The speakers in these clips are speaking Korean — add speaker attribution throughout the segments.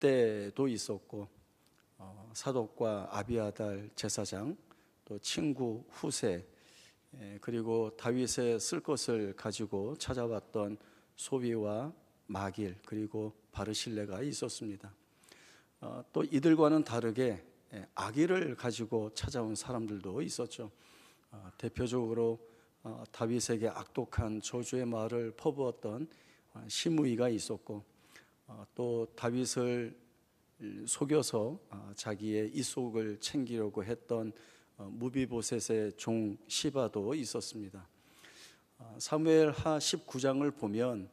Speaker 1: 때도 있었고, 사독과 아비아달 제사장, 또 친구 후세, 그리고 다윗의 쓸 것을 가지고 찾아왔던 소비와 마길, 그리고 바르실레가 있었습니다. 또 이들과는 다르게 악의를 가지고 찾아온 사람들도 있었죠. 대표적으로 다윗에게 악독한 저주의 말을 퍼부었던 시므이가 있었고, 또 다윗을 속여서 자기의 이속을 챙기려고 했던 무비보셋의 종 시바도 있었습니다. 사무엘하 19장을 보면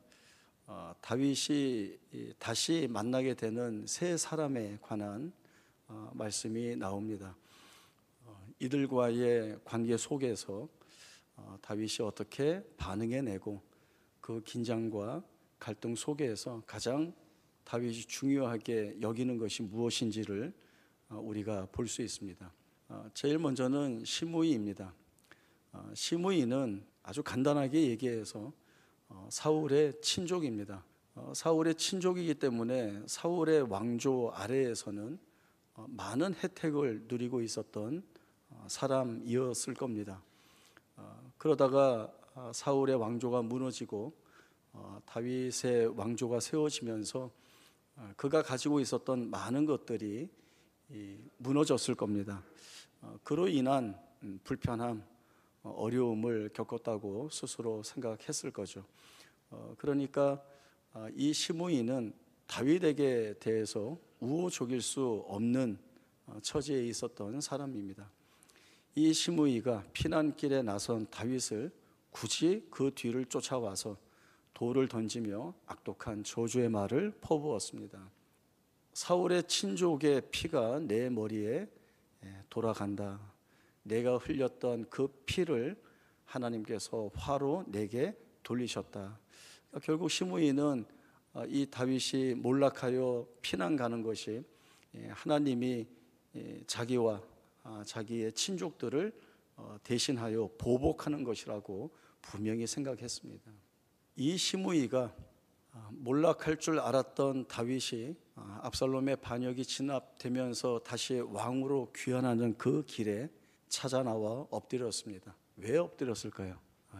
Speaker 1: 다윗이 다시 만나게 되는 세 사람에 관한 말씀이 나옵니다. 이들과의 관계 속에서 다윗이 어떻게 반응해내고, 그 긴장과 갈등 속에서 가장 다윗이 중요하게 여기는 것이 무엇인지를 우리가 볼 수 있습니다. 제일 먼저는 시므이입니다. 시므이는 아주 간단하게 얘기해서 사울의 친족입니다. 사울의 친족이기 때문에 사울의 왕조 아래에서는 많은 혜택을 누리고 있었던 사람이었을 겁니다. 그러다가 사울의 왕조가 무너지고 다윗의 왕조가 세워지면서 그가 가지고 있었던 많은 것들이 무너졌을 겁니다. 그로 인한 불편함, 어려움을 겪었다고 스스로 생각했을 거죠. 그러니까 이 시므이는 다윗에게 대해서 우호적일 수 없는 처지에 있었던 사람입니다. 이 시므이가 피난길에 나선 다윗을 굳이 그 뒤를 쫓아와서 돌을 던지며 악독한 저주의 말을 퍼부었습니다. 사울의 친족의 피가 내 머리에 돌아간다. 내가 흘렸던 그 피를 하나님께서 화로 내게 돌리셨다. 결국 시므이는 이 다윗이 몰락하여 피난 가는 것이 하나님이 자기와 자기의 친족들을 대신하여 보복하는 것이라고 분명히 생각했습니다. 이 시므이가 몰락할 줄 알았던 다윗이 압살롬의 반역이 진압되면서 다시 왕으로 귀환하는 그 길에 찾아 나와 엎드렸습니다. 왜 엎드렸을까요?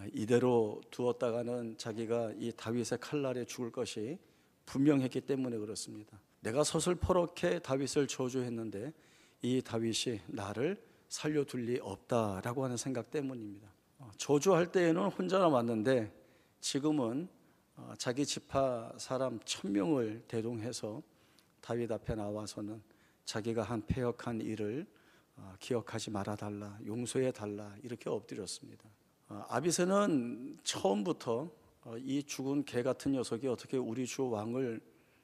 Speaker 1: 이대로 두었다가는 자기가 이 다윗의 칼날에 죽을 것이 분명했기 때문에 그렇습니다. 내가 서슬퍼렇게 다윗을 저주했는데 이 다윗이 나를 살려둘 리 없다라고 하는 생각 때문입니다. 저주할 때에는 혼자 남았는데 지금은 자기 지파 사람 1000명을 대동해서 다윗 앞에 나와서는 자기가 한 패역한 일을 기억하지 말아달라, 용서해달라, 이렇게 엎드렸습니다. 아비새는 처음부터 이 죽은 개 같은 녀석이 어떻게 우리 주 왕을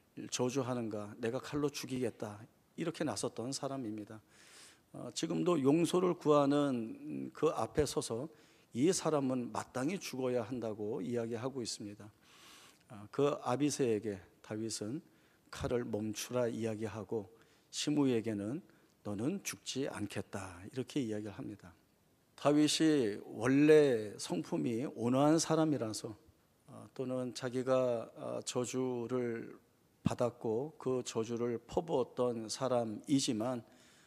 Speaker 1: 저주하는가, 내가 칼로 죽이겠다, 이렇게 나섰던 사람입니다. 지금도 용서를 구하는 그 앞에 서서 이 사람은 마땅히 죽어야 한다고 이야기하고 있습니다. 그 아비새에게 다윗은 칼을 멈추라 이야기하고, 시므이에게는 너는 죽지 않겠다, 이렇게 이야기를 합니다. 다윗이 원래 성품이 온화한 사람이라서, 또는 자기가 저주를 받았고 그 저주를 퍼부었던 사람이지만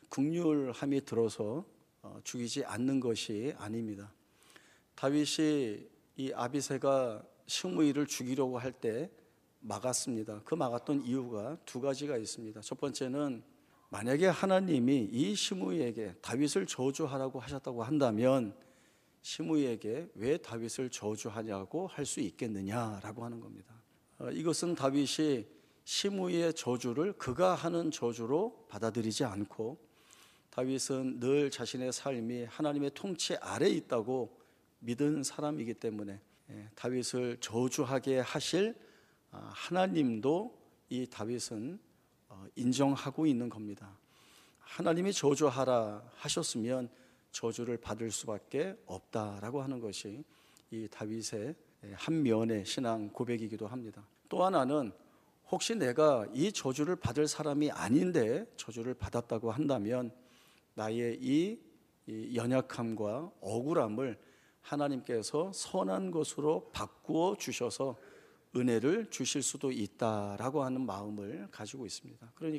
Speaker 1: 긍휼함이 들어서 죽이지 않는 것이 아닙니다. 다윗이 이 아비새가 시므이를 죽이려고 할 때 막았습니다. 그 막았던 이유가 두 가지가 있습니다. 첫 번째는 만약에 하나님이 이 시므이에게 다윗을 저주하라고 하셨다고 한다면 시므이에게 왜 다윗을 저주하냐고 할 수 있겠느냐라고 하는 겁니다. 이것은 다윗이 시므이의 저주를 그가 하는 저주로 받아들이지 않고, 다윗은 늘 자신의 삶이 하나님의 통치 아래에 있다고 믿은 사람이기 때문에 다윗을 저주하게 하실 하나님도 이 다윗은 인정하고 있는 겁니다. 하나님이 저주하라 하셨으면 저주를 받을 수밖에 없다라고 하는 것이 이 다윗의 한 면의 신앙 고백이기도 합니다. 또 하나는 혹시 내가 이 저주를 받을 사람이 아닌데 저주를 받았다고 한다면 나의 이 연약함과 억울함을 하나님께서 선한 것으로 바꾸어 주셔서 은혜를 주실 수도 있다라고 하는 마음을 가지고 있습니다. 그러니까